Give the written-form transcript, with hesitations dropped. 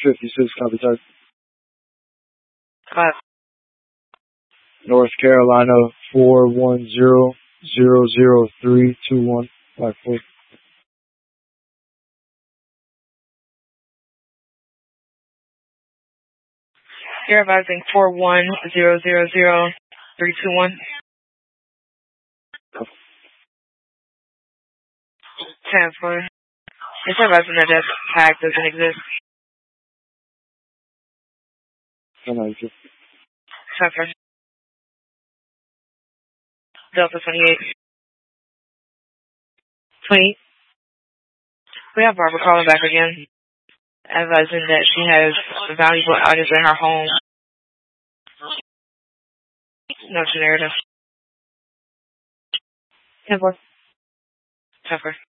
56, copy type. 5. North Carolina 410-003-2154. You're advising 410-003-21. 10-4. It's advising that that tag doesn't exist. 10-4. 10-4. Delta 28. 20. We have Barbara calling back again, advising that she has valuable items in her home. No narrative. 10-4. 10-4.